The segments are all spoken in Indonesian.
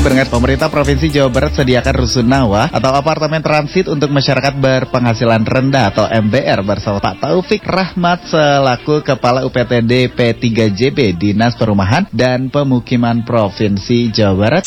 Pendengar, pemerintah Provinsi Jawa Barat sediakan rusunawa atau apartemen transit untuk masyarakat berpenghasilan rendah atau MBR bersama Pak Taufik Rahmat selaku Kepala UPTD P3JB Dinas Perumahan dan Pemukiman Provinsi Jawa Barat.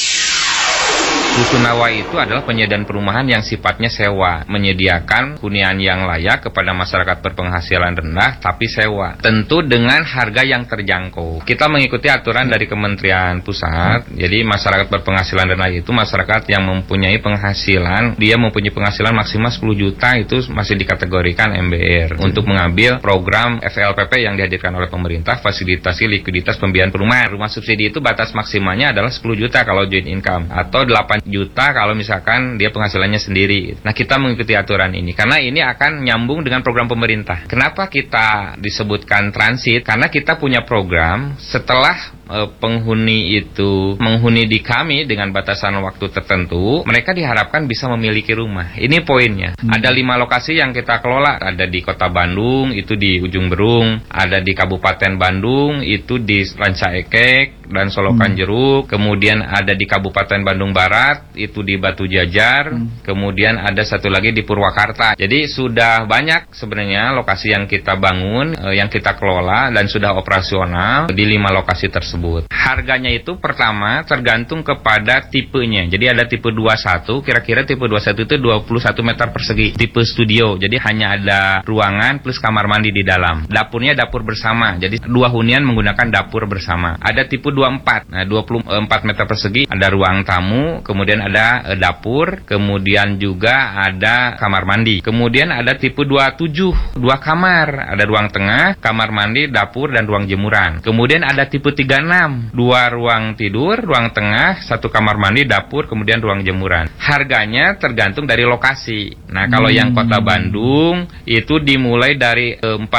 Rusunawa itu adalah penyediaan perumahan yang sifatnya sewa, menyediakan hunian yang layak kepada masyarakat berpenghasilan rendah tapi sewa, tentu dengan harga yang terjangkau. Kita mengikuti aturan dari Kementerian Pusat. Jadi masyarakat berpenghasilan rendah itu masyarakat yang mempunyai penghasilan, dia mempunyai penghasilan maksimal 10 juta itu masih dikategorikan MBR untuk mengambil program FLPP yang dihadirkan oleh pemerintah, fasilitasi likuiditas pembiayaan perumahan. Rumah subsidi itu batas maksimalnya adalah 10 juta kalau joint income atau 8 juta kalau misalkan dia penghasilannya sendiri. Nah, kita mengikuti aturan ini karena ini akan nyambung dengan program pemerintah. Kenapa kita disebutkan transit? Karena kita punya program setelah penghuni itu menghuni di kami dengan batasan waktu tertentu, mereka diharapkan bisa memiliki rumah. Ini poinnya. Ada 5 lokasi yang kita kelola. Ada di Kota Bandung, itu di Ujung Berung. Ada di Kabupaten Bandung, itu di Ranca Ekek dan Solokan Jeruk. Kemudian ada di Kabupaten Bandung Barat, itu di Batu Jajar. Kemudian ada satu lagi di Purwakarta. Jadi sudah banyak sebenarnya lokasi yang kita bangun, yang kita kelola dan sudah operasional di 5 lokasi tersebut. Harganya itu pertama tergantung kepada tipenya. Jadi ada tipe 21, kira-kira tipe 21 itu 21 meter persegi. Tipe studio, jadi hanya ada ruangan plus kamar mandi di dalam. Dapurnya dapur bersama, jadi 2 hunian menggunakan dapur bersama. Ada tipe 24, nah 24 meter persegi, ada ruang tamu, kemudian ada dapur, kemudian juga ada kamar mandi. Kemudian ada tipe 27, 2 kamar, ada ruang tengah, kamar mandi, dapur, dan ruang jemuran. Kemudian ada tipe 36, 2 ruang tidur, ruang tengah, 1 kamar mandi, dapur, kemudian ruang jemuran. Harganya tergantung dari lokasi. Nah, kalau yang Kota Bandung itu dimulai dari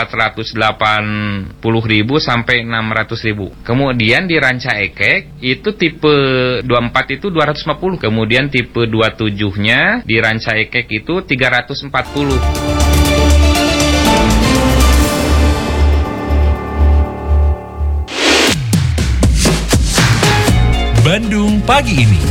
480.000 sampai 600.000. Kemudian di Ranca Ekek itu tipe 24 itu 250. Kemudian tipe 27-nya di Ranca Ekek itu 340. Bandung Pagi Ini.